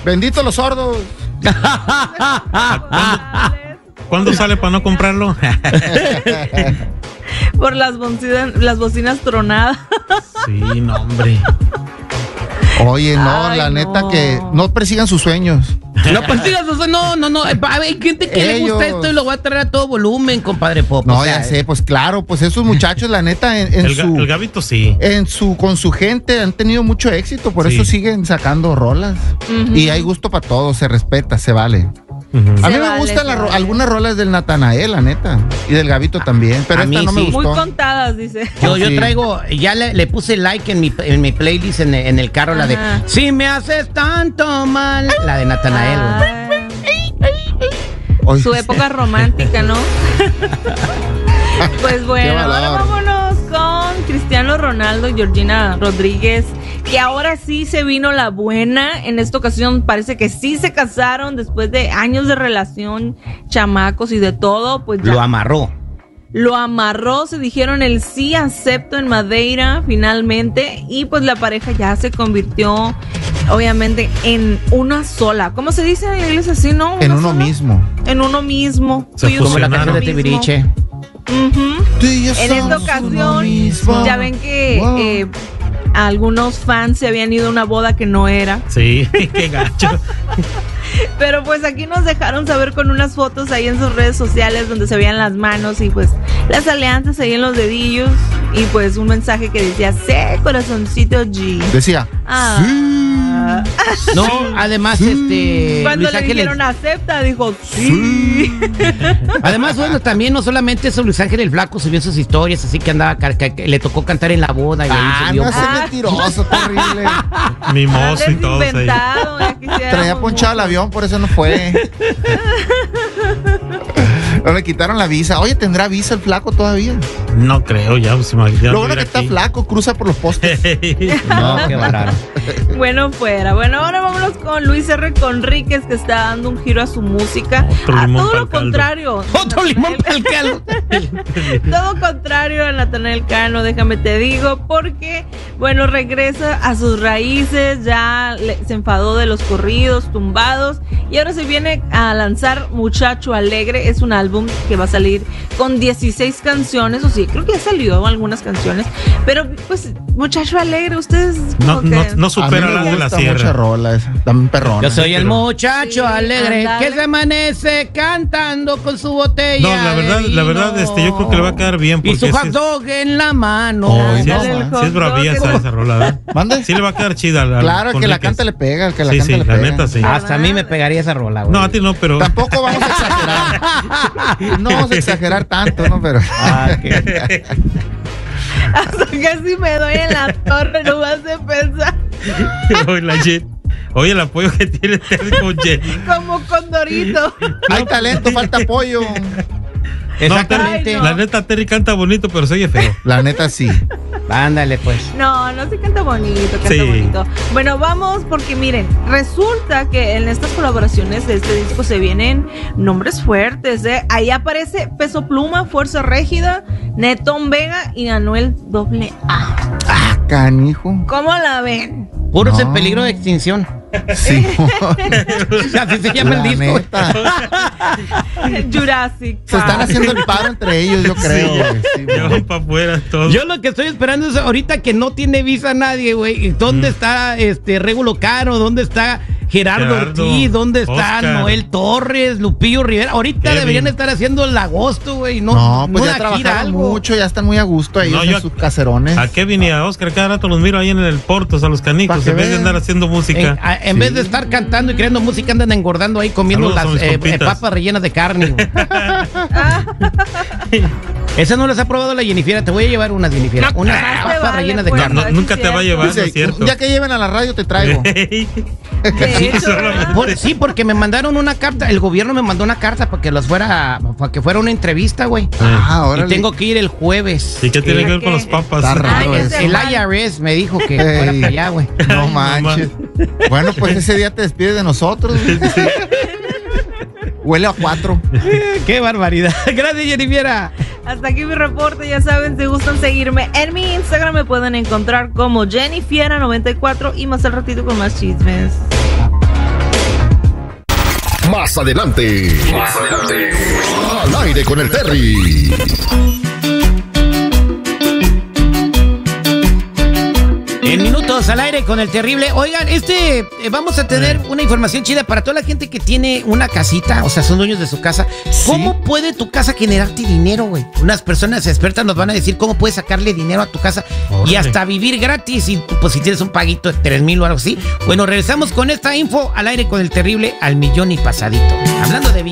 Bendito los sordos. ¿Cuándo sale para no comprarlo? Por las bocinas tronadas. Sí, no, hombre. Oye, no, Ay, la neta no. que no persigan sus sueños. No persigas, no. Hay gente que le gusta esto y lo va a traer a todo volumen, compadre Pop. No, o sea, ya sé, pues claro, pues esos muchachos, la neta, El Gabito sí. con su gente han tenido mucho éxito, por Sí. eso siguen sacando rolas. Ujú. Y hay gusto para todos, se respeta, se vale. Ujú. A mí Se me vale, gustan se vale. algunas rolas del Natanael, la neta. Y del Gabito también, pero A esta mí no me sí. Muy gustó. contadas, dice. Yo Sí. traigo, ya le puse like en mi playlist en el carro, la de Ajá. Si me haces tanto mal, la de Natanael, güey. Oye, Su época romántica, ¿no? Pues bueno, Qué ahora valor. vámonos con Cristiano Ronaldo y Georgina Rodríguez, que ahora sí se vino la buena. En esta ocasión parece que sí se casaron después de años de relación, chamacos y de todo, pues ya Lo amarró. lo amarró, se dijeron el sí acepto en Madeira finalmente, y pues la pareja ya se convirtió obviamente en una sola. ¿Cómo se dice en la iglesia así, no? en ¿Una uno sola? mismo. En uno mismo. Se Tú y yo Como la somos canción de uno mismo. Tibiriche. Ujú. Tú y yo En esta somos uno ocasión, mismo. ya ven que Wow. algunos fans se habían ido a una boda que no era. Sí, qué gacho. Pero pues aquí nos dejaron saber con unas fotos ahí en sus redes sociales donde se veían las manos y pues las alianzas ahí en los dedillos. Y pues un mensaje que decía, sé corazoncito G. Decía, Ah. No, además, Cuando Luis le Ángeles. dijeron acepta, dijo sí. Además, bueno, también no solamente eso, Luis Ángel el Flaco subió sus historias, así que andaba, que le tocó cantar en la boda. Y ahí se vio. no seas mentiroso, terrible. Mimoso y Andes todo. Sí. inventado, ya quisiéramos Traía ponchado el mucho. avión, por eso no fue. No le quitaron la visa. Oye, ¿tendrá visa el flaco todavía? No creo, ya. Pues, imagínate Lo bueno que vivir está aquí. flaco, cruza por los postes. No, qué bárbaro. Bueno, fuera. Bueno, ahora vámonos con Luis R. Conríquez, que está dando un giro a su música. Otro A limón todo pa'l lo caldo. contrario. Otro limón para el caldo. Todo contrario a Natanael Cano, déjame te digo, porque, bueno, regresa a sus raíces, ya se enfadó de los corridos tumbados y ahora se viene a lanzar Muchacho Alegre. Es un álbum que va a salir con 16 canciones, o sí, creo que ya salió algunas canciones, pero pues Muchacho Alegre, ustedes como No, que... no A supera mí la me de la gusta mucha sierra. rola esa, también perrona. Yo soy el pero- muchacho Sí, alegre ándale. que se amanece cantando con su botella. No, la verdad, de la verdad, vino. yo creo que le va a quedar bien. Y Porque su hot sí, dog en la mano. Oh, sí, Ándale, no, el man. hot sí es bravía dog. esa rola, ¿verdad? ¿Mande? Sí le va a quedar chida. Claro, el que la canta le pega, el que la Sí, canta sí, le la pega. neta sí. Hasta a mí me pegaría esa rola, güey. No, a ti no, pero... Tampoco vamos a exagerar. No vamos a exagerar tanto, ¿no? Pero. Ah, qué- Hasta casi me doy en la torre, no vas a pensar. Oye, el apoyo que tiene Terry con Jenny. Como Condorito. Hay talento, falta apoyo. Exactamente. Ay, no. La neta, Terry canta bonito, pero se oye feo. La neta sí. Ándale, pues. No, no se canta bonito, canta Sí. bonito. Bueno, vamos porque miren, resulta que en estas colaboraciones de este disco se vienen nombres fuertes, ¿eh? Ahí aparece Peso Pluma, Fuerza Régida, Netón Vega y Anuel AA. Ah, canijo. ¿Cómo la ven? Puros No. en peligro de extinción. Sí. Así se llama el La disco. neta. Jurassic Se están Park. haciendo el paro entre ellos, yo creo. güey. Sí, Ya güey. van para afuera todos. Yo lo que estoy esperando es ahorita que no tiene visa nadie, güey. ¿Dónde está Régulo Caro? ¿Dónde está Gerardo Ortiz? ¿Dónde está Oscar. Noel Torres, Lupillo Rivera? Ahorita Kevin. deberían estar haciendo el agosto, güey. No, pues una ya gira, trabajaron algo. mucho, ya están muy a gusto ahí No, en yo- sus caserones. A Kevin y a Oscar cada rato los miro ahí en el Portos, a los Pa' canicos, que en vez de vean. andar haciendo música. En vez de estar cantando y creando música, andan engordando ahí comiendo Saludos a las mis compitas. papas rellenas de carne, güey. Esa no las ha probado la Jennifer. Te voy a llevar unas, Jennifer. Unas Más te papas vale, rellenas de pues. carne. No, nunca te va a llevar, Dice, no es cierto. ya que lleven a la radio te traigo. De Sí, hecho, solamente. ¿verdad? Sí, porque me mandaron una carta, el gobierno me mandó una carta para que fuera una entrevista, güey. Ah, Y órale. tengo que ir el jueves. ¿Y qué tiene que ver ¿Qué? con los papas? Está raro Ay, eso. ese- El IRS me dijo que fuera Ey. para allá, güey. No Ay, manches. Bueno, pues ese día te despides de nosotros. Huele a 4. Qué barbaridad. Gracias, Jennifer. Hasta aquí mi reporte, ya saben, si gustan seguirme en mi Instagram me pueden encontrar como Jennifiera94 y más al ratito con más chismes. Más adelante. Al aire con el Terry. En minutos al aire con el terrible. Oigan, vamos a tener una información chida para toda la gente que tiene una casita, o sea, son dueños de su casa. ¿Cómo puede tu casa generarte dinero, güey? Unas personas expertas nos van a decir cómo puedes sacarle dinero a tu casa y hasta vivir gratis. Y pues si tienes un paguito de 3,000 o algo así. Bueno, regresamos con esta info al aire con el terrible al millón y pasadito. Hablando de